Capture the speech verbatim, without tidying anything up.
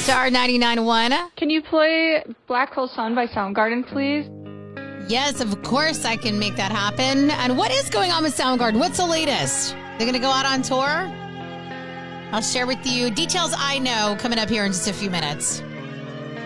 Star ninety-nine point one. Can you play Black Hole Sun by Soundgarden, please? Yes, of course I can make that happen. And what is going on with Soundgarden? What's the latest? They're going to go out on tour? I'll share with you details I know coming up here in just a few minutes.